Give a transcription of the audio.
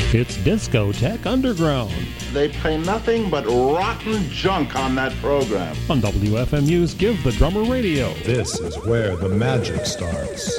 It's Discotheque Underground They play nothing but rotten junk on that program. on WFMU's Give the Drummer Radio. This is where the magic starts.